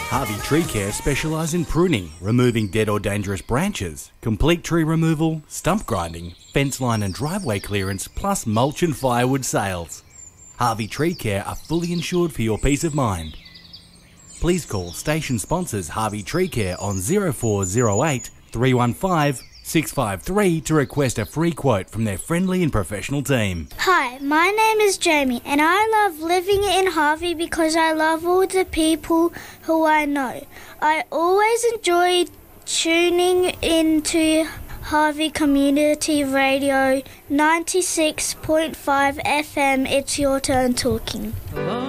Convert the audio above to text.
Harvey Tree Care specialise in pruning, removing dead or dangerous branches, complete tree removal, stump grinding, fence line and driveway clearance, plus mulch and firewood sales. Harvey Tree Care are fully insured for your peace of mind. Please call station sponsors Harvey Tree Care on 0408 315 653 to request a free quote from their friendly and professional team. Hi, my name is Jamie and I love living in Harvey because I love all the people who I know. I always enjoy tuning into Harvey Community Radio 96.5 FM. It's your turn talking.